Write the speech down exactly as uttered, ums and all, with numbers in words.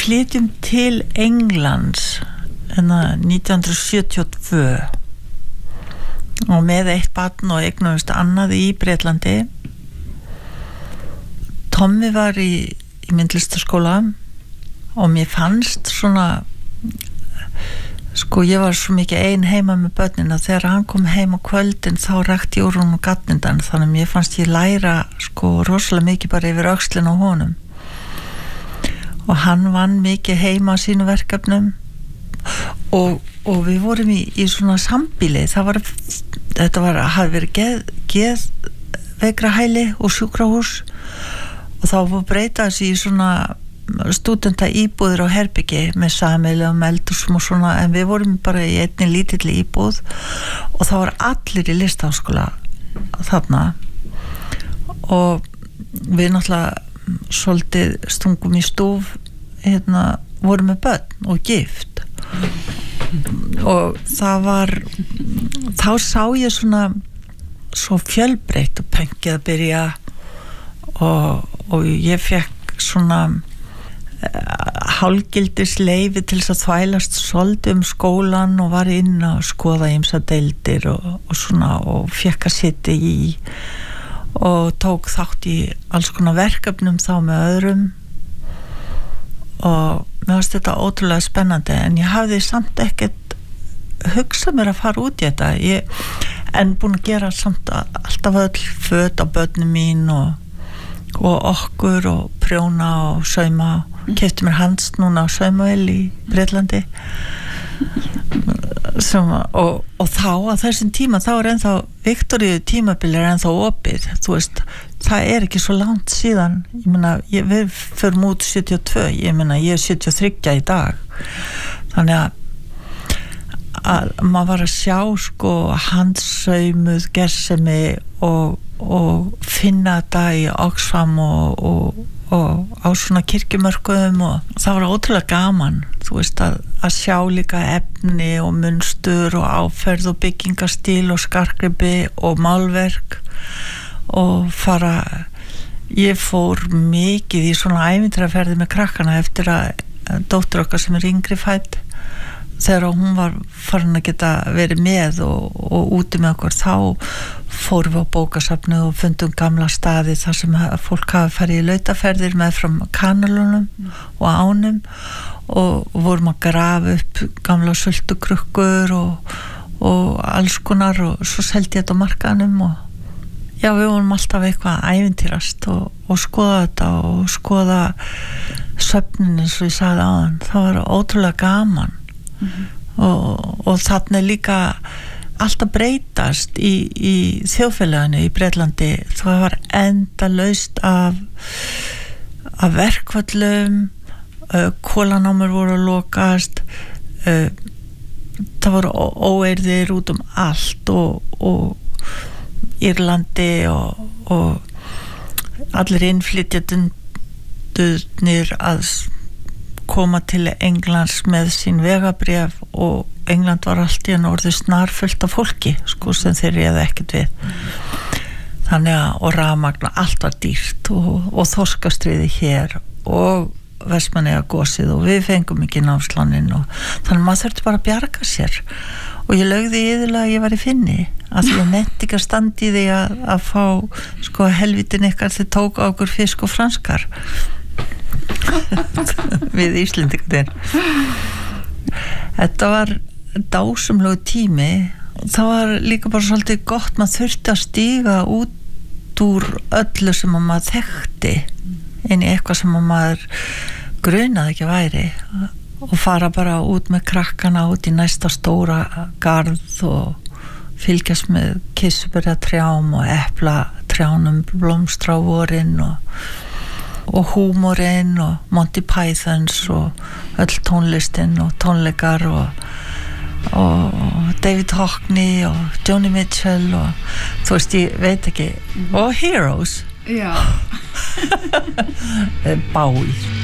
flytjum til Englands nítján hundruð sjötíu og tvö og með eitt barn og eignuðumst annað í Bretlandi. Tommi var í, í myndlistaskóla og mér fannst svona sko ég var svo mikið ein heima með börnin að þegar hann kom heim á kvöldin þá rakti ég úr honum gatnindan, þannig að mér fannst ég læra sko rosalega mikið bara yfir öxlin á honum og hann vann mikið heima á sínu verkefnum og, og við vorum í, í svona sambýli. Það var, þetta var að hafa verið geð, geðveikrahæli og sjúkrahús og þá var breyta þessi í svona stúdenta íbúðir á herbyggi með sameiginlegum eldhúsum og svona, en við vorum bara í einni lítilli íbúð og það var allir í listaháskóla þarna og við náttúrulega svolítið stungum í stúf hérna, vorum með börn og gift og það var þá sá ég svona svo fjölbreytt og pönkið að byrja og, og ég fekk svona hálfgildis leyfi til þess að þvælast svolítið um skólan og var inn að skoða ýmsa deildir og, og svona og fekk að sitja í og tók þátt í alls konar verkefnum þá með öðrum og mér fannst þetta ótrúlega spennandi en ég hafði samt ekkert hugsað mér að fara út í þetta ég, en búin að gera samt alltaf öll föt á börnum mín og, og okkur og prjóna og sauma keypti mér hands núna á saumavél í Bretlandi sem, og, og þá að þessum tíma þá er ennþá Viktoríu tímabil er ennþá opið þú veist, það er ekki svo langt síðan ég meina, ég, við förum út sjötíu og tvö, ég meina, ég er sjötíu og þrjú í dag þannig að að maður var að sjá sko handsaumuð gersemi og, og finna þetta í Oxfam og, og og á svona kirkjumörkuðum og það var ótrúlega gaman þú veist að, að sjá líka efni og munstur og áferð og byggingastíl og skarkripi og málverk og fara ég fór mikið í svona ævintýraferði með krakkana eftir að dóttir okkar sem er yngri fædd þegar hún var farin að geta verið með og, og úti með okkur þá fórum við á bókasafnu og fundum gamla staði þar sem fólk hafi farið í lautaferðir með frá kanalunum mm. og ánum og vorum að grafa upp gamla sultukrukkur og, og alls konar og svo seldi ég þetta á markaðnum og já, við vorum alltaf eitthvað að ævintýrast og, og skoða þetta og skoða svefnin eins og ég sagði áðan það var ótrúlega gaman mm-hmm. og, og þarna líka alltaf breytast í, í þjóðfélaginu í Bretlandi það var endalaust af af verkföllum uh, kólanámur voru að lokast uh, það voru óeirðir út um allt og, og Írlandi og, og allir innflytjendurnir að koma til Englands með sín vegabréf og England var allt í enn orðið snarfullt af fólki sko sem þeir réðu ekkert við þannig að og rafmagn allt var dýrt og, og þorskastriði hér og Vestmannaeyja gosið og við fengum ekki námsláninn og þannig að maður þurfti bara að bjarga sér og ég lögði yfirlega að ég var í finni að því að nefnt ekki að standi því að, að fá sko helvitin ykkar þið tók á okkur fisk og franskar við Íslendingar þetta var dásumlegu tími það var líka bara svolítið gott maður þurfti að stíga út úr öllu sem maður þekkti inn í eitthvað sem maður grunaði ekki væri og fara bara út með krakkana út í næsta stóra garð og fylgjast með kissuberjatrjám og eplatrjánum blómstra á vorin og og húmorinn og Monty Pythons og öll tónlistin og tónleikar og, og David Hockney og Joni Mitchell og þú veist ég veit ekki og Heroes já Bowie